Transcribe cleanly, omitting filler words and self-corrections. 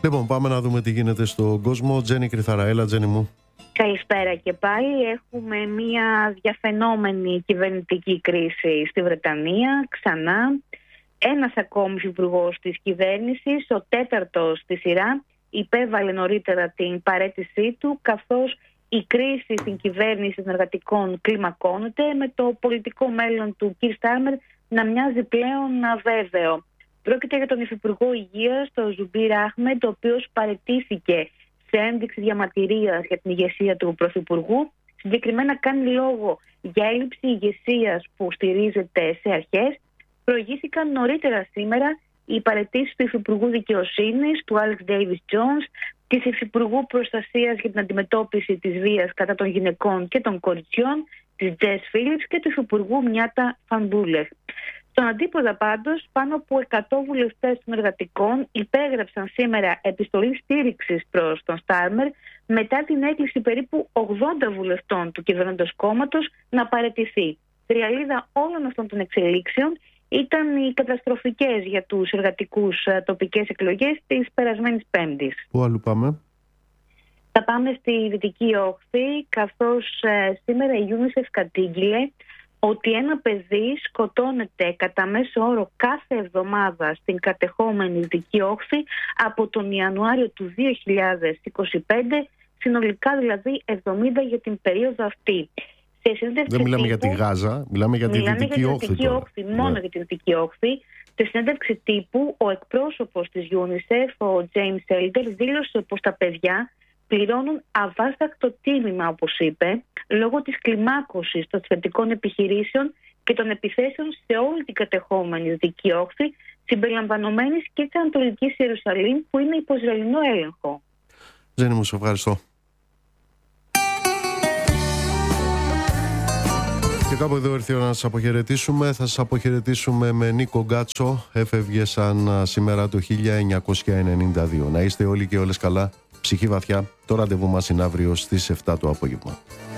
Λοιπόν, πάμε να δούμε τι γίνεται στον κόσμο. Τζέννη Κρυθαραέλα, Τζέννη μου. Καλησπέρα και πάλι. Έχουμε μια διαφαινόμενη κυβερνητική κρίση στη Βρετανία. Ξανά ένας ακόμη υπουργός της κυβέρνησης, ο τέταρτος στη σειρά, υπέβαλε νωρίτερα την παραίτησή του, καθώς η κρίση στην κυβέρνηση των εργατικών κλιμακώνεται, με το πολιτικό μέλλον του Κιρ Στάρμερ να μοιάζει πλέον αβέβαιο. Πρόκειται για τον Υφυπουργό Υγείας, τον Ζουμπίρ Άχμεντ, ο οποίος παραιτήθηκε σε ένδειξη διαμαρτυρίας για την ηγεσία του Πρωθυπουργού. Συγκεκριμένα κάνει λόγο για έλλειψη ηγεσίας που στηρίζεται σε αρχές. Προηγήθηκαν νωρίτερα σήμερα οι παραιτήσεις του Υφυπουργού Δικαιοσύνης, του Άλεξ Ντέιβις Τζόνς, της Υφυπουργού Προστασίας για την αντιμετώπιση της βίας κατά των γυναικών και των κοριτσιών, της Τζες Φίλιπς, και του Υφυπουργού Μιάτα Φανμπούλεχ. Στον αντίποδα πάντως, πάνω από 100 βουλευτές των εργατικών υπέγραψαν σήμερα επιστολή στήριξης προς τον Στάρμερ, μετά την έκκληση περίπου 80 βουλευτών του κυβερνώντος κόμματος να παραιτηθεί. Τριαλίδα όλων αυτών των εξελίξεων ήταν οι καταστροφικές για τους εργατικούς τοπικές εκλογές της περασμένης Πέμπτης. Πού αλλού πάμε? Θα πάμε στη Δυτική Όχθη, καθώς σήμερα η UNICEF κατήγγειλε ότι ένα παιδί σκοτώνεται κατά μέσο όρο κάθε εβδομάδα στην κατεχόμενη Δυτική Όχθη από τον Ιανουάριο του 2025, συνολικά δηλαδή 70 για την περίοδο αυτή. Δεν μιλάμε για τη Γάζα, μιλάμε για τη Δυτική Όχθη. Μόνο για τη Δυτική Όχθη. Σε συνέντευξη τύπου, ο εκπρόσωπος της UNICEF, ο James Elder, δήλωσε πως τα παιδιά πληρώνουν αβάσταχτο τίμημα, όπως είπε, λόγω της κλιμάκωσης των στρατιωτικών επιχειρήσεων και των επιθέσεων σε όλη την κατεχόμενη Δυτική Όχθη, συμπεριλαμβανομένης και της Ανατολικής Ιερουσαλήμ, που είναι υπό Ισραηλινό έλεγχο. Τζέννη μου, σε ευχαριστώ. Και κάπου εδώ ήρθε η ώρα να σας αποχαιρετήσουμε. Θα σας αποχαιρετήσουμε με Νίκο Γκάτσο. Έφευγε σαν σήμερα το 1992. Να είστε όλοι και όλες καλά, ψυχή βαθιά. Το ραντεβού μας είναι αύριο στις 7 το απόγευμα.